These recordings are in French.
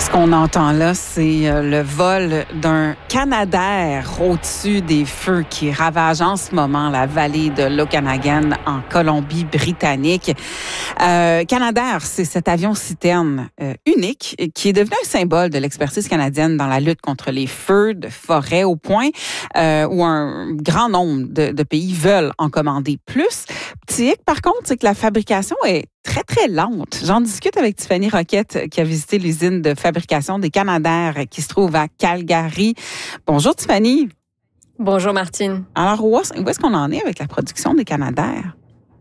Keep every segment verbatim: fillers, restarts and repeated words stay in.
Ce qu'on entend là, c'est le vol d'un Canadair au-dessus des feux qui ravagent en ce moment la vallée de l'Okanagan en Colombie-Britannique. Euh, Canadair, c'est cet avion-citerne euh, unique qui est devenu un symbole de l'expertise canadienne dans la lutte contre les feux de forêt au point euh, où un grand nombre de, de pays veulent en commander plus. Petit hic, par contre, c'est que la fabrication est très, très lente. J'en discute avec Tiffany Roquette qui a visité l'usine de fabrication des Canadair qui se trouve à Calgary. Bonjour Tiffany. Bonjour Martine. Alors, où est-ce qu'on en est avec la production des Canadair?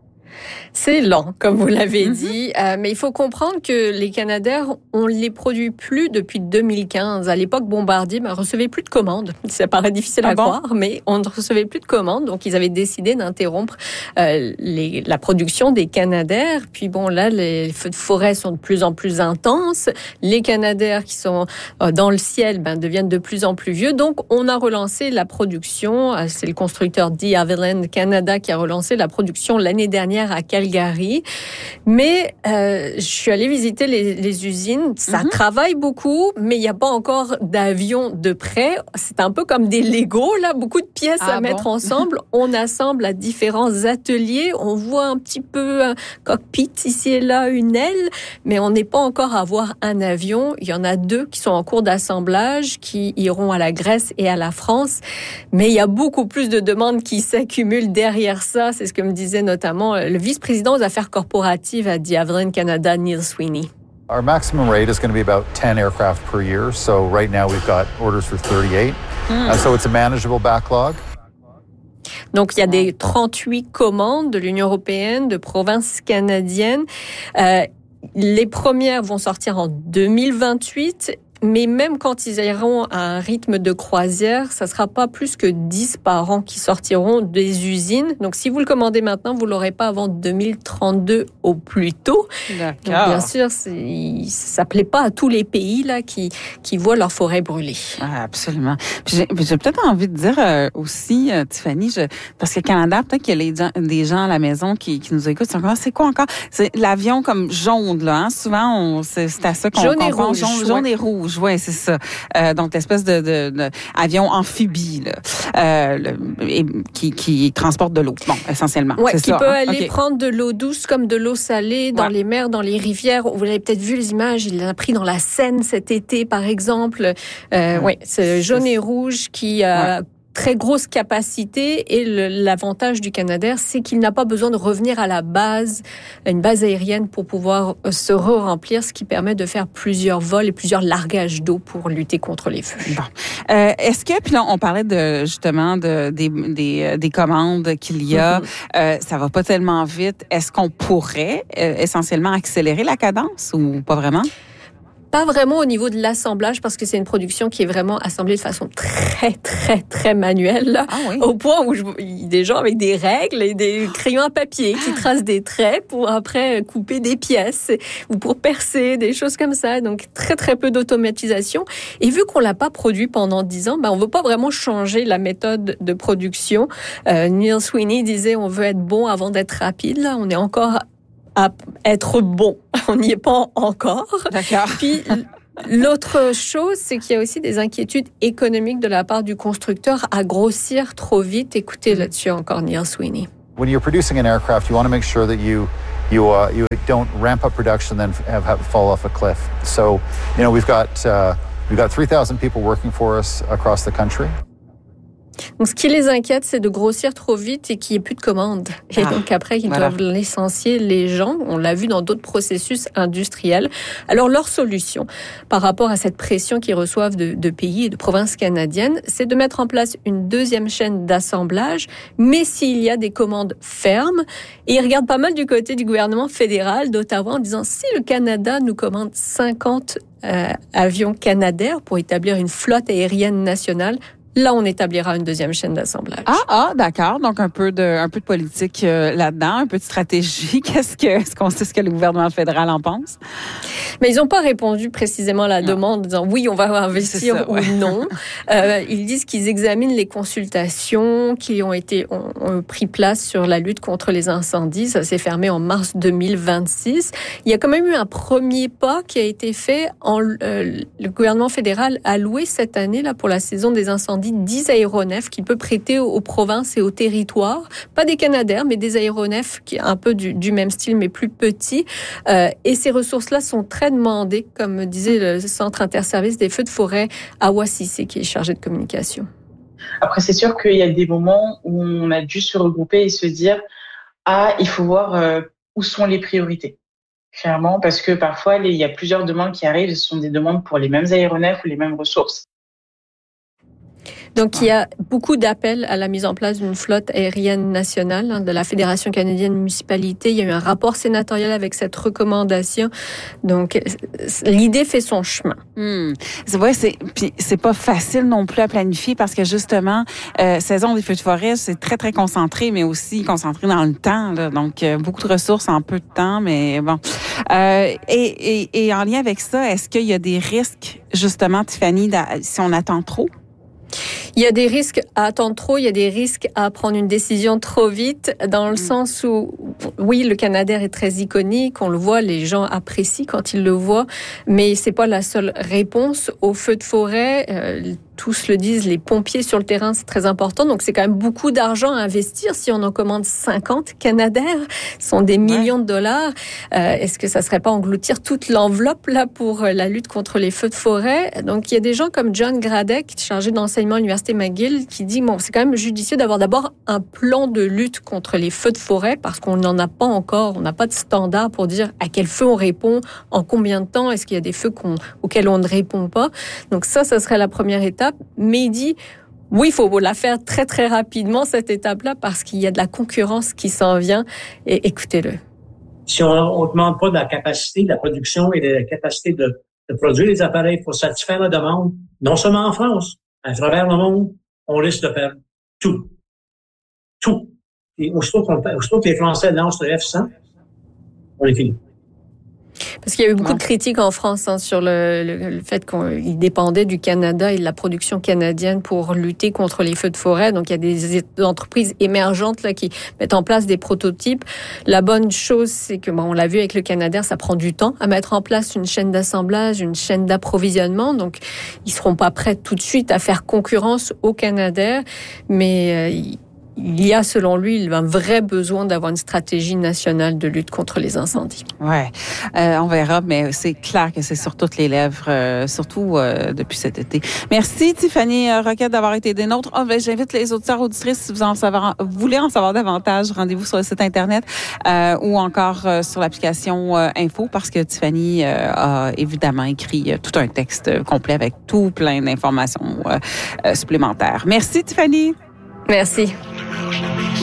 C'est lent, comme vous l'avez Mm-hmm. dit, euh, mais il faut comprendre que les Canadair, on les produit plus depuis deux mille quinze. À l'époque, Bombardier ne ben, recevait plus de commandes. Ça paraît difficile ah à bon? croire, mais on ne recevait plus de commandes, donc ils avaient décidé d'interrompre euh, les, la production des Canadair. Puis bon, là, les feux de forêt sont de plus en plus intenses. Les Canadair qui sont euh, dans le ciel ben, deviennent de plus en plus vieux. Donc, on a relancé la production. C'est le constructeur de Havilland Canada qui a relancé la production l'année dernière à Calgary. Mais euh, je suis allée visiter les, les usines. Ça mm-hmm. travaille beaucoup, mais il n'y a pas encore d'avion de prêt. C'est un peu comme des Legos, là, beaucoup de pièces ah, à bon? mettre ensemble. On assemble à différents ateliers. On voit un petit peu un cockpit ici et là, une aile, mais on n'est pas encore à voir un avion. Il y en a deux qui sont en cours d'assemblage, qui iront à la Grèce et à la France. Mais il y a beaucoup plus de demandes qui s'accumulent derrière ça. C'est ce que me disait notamment le vice-président aux affaires corporatives à de Havilland Canada, Neil Sweeney. Our maximum rate is going to be about ten aircraft per year. So right now we've got orders for thirty-eight. Mm. Uh, so it's a manageable backlog. Donc, il y a des trente-huit commandes de l'Union européenne, de provinces canadiennes. Euh, les premières vont sortir en deux mille vingt-huit. Mais même quand ils iront à un rythme de croisière, ça ne sera pas plus que dix par an qui sortiront des usines. Donc, si vous le commandez maintenant, vous ne l'aurez pas avant deux mille trente-deux au plus tôt. D'accord. Donc, bien sûr, c'est, ça ne plaît pas à tous les pays là, qui, qui voient leur forêt brûler. Ah, absolument. Puis j'ai, j'ai peut-être envie de dire euh, aussi, euh, Tiffany, je, parce que Canada, peut-être qu'il y a les gens, des gens à la maison qui, qui nous écoutent. C'est, encore, c'est quoi encore? C'est l'avion comme jaune, là. Hein? Souvent, on, c'est, c'est à ça qu'on jaune qu'on et pense. rouge. Jaune, jaune et rouge. Oui, c'est ça. Euh, donc, l'espèce de, de, de avion amphibie là, euh, le, et, qui, qui transporte de l'eau. Bon, essentiellement. Ouais, c'est qui ça, peut hein? aller Okay. prendre de l'eau douce comme de l'eau salée dans ouais. les mers, dans les rivières. Vous l'avez peut-être vu les images. Il l'a pris dans la Seine cet été, par exemple. Euh, ouais, c'est jaune et rouge qui a ouais. très grosse capacité et le, l'avantage du Canadair, c'est qu'il n'a pas besoin de revenir à la base, une base aérienne pour pouvoir se re-remplir, ce qui permet de faire plusieurs vols et plusieurs largages d'eau pour lutter contre les feux. Bon. Euh, est-ce que, puis là, on parlait de, justement de, des, des, des commandes qu'il y a, mm-hmm. euh, ça va pas tellement vite. Est-ce qu'on pourrait euh, essentiellement accélérer la cadence ou pas vraiment? Pas vraiment au niveau de l'assemblage parce que c'est une production qui est vraiment assemblée de façon très, très, très manuelle. Ah oui. Au point où je, il y a des gens avec des règles et des crayons à papier qui tracent des traits pour après couper des pièces ou pour percer, des choses comme ça. Donc, très, très peu d'automatisation. Et vu qu'on l'a pas produit pendant dix ans, ben, on veut pas vraiment changer la méthode de production. Euh, Neil Sweeney disait, on veut être bon avant d'être rapide. Là, on est encore à être bon. On n'y est pas encore. D'accord. Puis, l'autre chose, c'est qu'il y a aussi des inquiétudes économiques de la part du constructeur à grossir trop vite. Écoutez là-dessus encore Neil Sweeney. When you're producing an aircraft, you want to make sure that you you uh, you don't ramp up production and then have, have fall off a cliff. So, you know, we've got uh, we've got three thousand people working for us across the country. Donc, ce qui les inquiète, c'est de grossir trop vite et qu'il n'y ait plus de commandes. Et ah, donc, après, ils voilà. doivent licencier les gens. On l'a vu dans d'autres processus industriels. Alors, leur solution, par rapport à cette pression qu'ils reçoivent de, de pays et de provinces canadiennes, c'est de mettre en place une deuxième chaîne d'assemblage, mais s'il y a des commandes fermes. Et ils regardent pas mal du côté du gouvernement fédéral d'Ottawa en disant, si le Canada nous commande cinquante euh, avions Canadair pour établir une flotte aérienne nationale, là, on établira une deuxième chaîne d'assemblage. Ah, ah, d'accord. Donc, un peu de, un peu de politique euh, là-dedans, un peu de stratégie. Qu'est-ce que, est-ce qu'on sait ce que le gouvernement fédéral en pense? Mais ils n'ont pas répondu précisément à la non. demande, en disant oui, on va investir ça, ou ouais. non. Euh, ils disent qu'ils examinent les consultations qui ont été ont, ont pris place sur la lutte contre les incendies. Ça s'est fermé en mars deux mille vingt-six. Il y a quand même eu un premier pas qui a été fait. En, euh, le gouvernement fédéral a loué cette année là pour la saison des incendies dix aéronefs qu'il peut prêter aux, aux provinces et aux territoires. Pas des Canadair, mais des aéronefs qui un peu du, du même style, mais plus petits. Euh, et ces ressources-là sont très demandées, comme disait le Centre interservice des feux de forêt à Wassisé, qui est chargé de communication. Après, c'est sûr qu'il y a des moments où on a dû se regrouper et se dire « Ah, il faut voir euh, où sont les priorités ». Clairement, parce que parfois, les, il y a plusieurs demandes qui arrivent, ce sont des demandes pour les mêmes aéronefs ou les mêmes ressources. Donc, il y a beaucoup d'appels à la mise en place d'une flotte aérienne nationale hein, de la Fédération canadienne de municipalités. Il y a eu un rapport sénatorial avec cette recommandation. Donc, l'idée fait son chemin. Mmh. C'est vrai, c'est, puis c'est pas facile non plus à planifier parce que justement, euh, saison des feux de forêt, c'est très, très concentré, mais aussi concentré dans le temps. Là. Donc, euh, beaucoup de ressources en peu de temps, mais bon. Euh, et, et, et en lien avec ça, est-ce qu'il y a des risques, justement, Tiffany, si on attend trop? Il y a des risques à attendre trop, il y a des risques à prendre une décision trop vite, dans le mmh. sens où, oui, le Canadair est très iconique, on le voit, les gens apprécient quand ils le voient, mais c'est pas la seule réponse aux feux de forêt. Euh, tous le disent, les pompiers sur le terrain, c'est très important. Donc, c'est quand même beaucoup d'argent à investir. Si on en commande cinquante Canadair, ce sont des millions ouais. de dollars. Euh, est-ce que ça serait pas engloutir toute l'enveloppe là pour la lutte contre les feux de forêt? Donc, il y a des gens comme John Gradek, chargé d'enseignement à l'Université McGill, qui dit, bon, c'est quand même judicieux d'avoir d'abord un plan de lutte contre les feux de forêt parce qu'on n'en a pas encore. On n'a pas de standard pour dire à quel feu on répond, en combien de temps, est-ce qu'il y a des feux qu'on, auxquels on ne répond pas. Donc, ça, ça serait la première étape. Mais il dit, oui, il faut la faire très, très rapidement, cette étape-là, parce qu'il y a de la concurrence qui s'en vient. Et écoutez-le. Si on ne demande pas de la capacité de la production et de la capacité de, de produire les appareils pour satisfaire la demande, non seulement en France, à travers le monde, on risque de perdre tout. Tout. Et aussitôt, qu'on, aussitôt que les Français lancent le F cent, on est fini. Parce qu'il y a eu beaucoup de critiques en France hein, sur le, le, le fait qu'ils dépendaient du Canada et de la production canadienne pour lutter contre les feux de forêt. Donc, il y a des entreprises émergentes là qui mettent en place des prototypes. La bonne chose, c'est que, bon, on l'a vu avec le Canadair, ça prend du temps à mettre en place une chaîne d'assemblage, une chaîne d'approvisionnement. Donc, ils seront pas prêts tout de suite à faire concurrence au Canadair, mais euh, il y a, selon lui, un vrai besoin d'avoir une stratégie nationale de lutte contre les incendies. Ouais, euh, on verra, mais c'est clair que c'est sur toutes les lèvres, euh, surtout euh, depuis cet été. Merci, Tiffany Roquette, d'avoir été des nôtres. Oh, ben, j'invite les auditeurs auditrices, si vous en savoir, vous voulez en savoir davantage, rendez-vous sur le site Internet euh, ou encore euh, sur l'application euh, Info, parce que Tiffany euh, a évidemment écrit euh, tout un texte euh, complet avec tout plein d'informations euh, euh, supplémentaires. Merci, Tiffany. Merci.